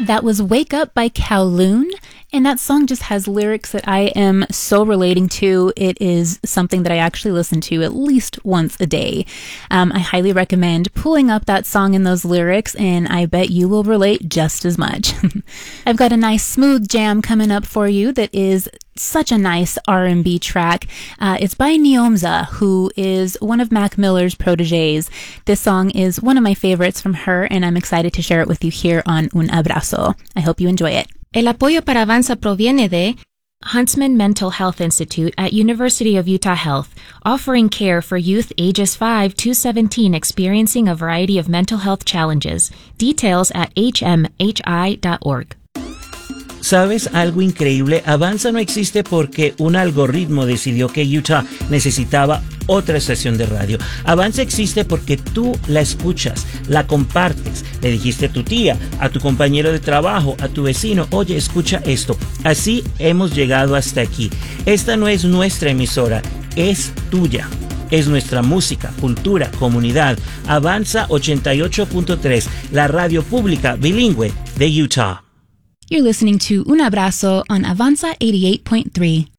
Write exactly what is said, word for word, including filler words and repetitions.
That was Wake Up by Kowloon, and that song just has lyrics that I am so relating to. It is something that I actually listen to at least once a day. Um, I highly recommend pulling up that song and those lyrics, and I bet you will relate just as much. I've got a nice smooth jam coming up for you that is such a nice R and B track. Uh, it's by Neomza, who is one of Mac Miller's proteges. This song is one of my favorites from her, and I'm excited to share it with you here on Un Abrazo. I hope you enjoy it. El apoyo para Avanza proviene de Huntsman Mental Health Institute at University of Utah Health, offering care for youth ages five to seventeen experiencing a variety of mental health challenges. Details at h m h i dot org. ¿Sabes algo increíble? Avanza no existe porque un algoritmo decidió que Utah necesitaba otra estación de radio. Avanza existe porque tú la escuchas, la compartes, le dijiste a tu tía, a tu compañero de trabajo, a tu vecino, oye, escucha esto. Así hemos llegado hasta aquí. Esta no es nuestra emisora, es tuya. Es nuestra música, cultura, comunidad. Avanza ochenta y ocho punto tres, la radio pública bilingüe de Utah. You're listening to Un Abrazo on Avanza eighty-eight point three.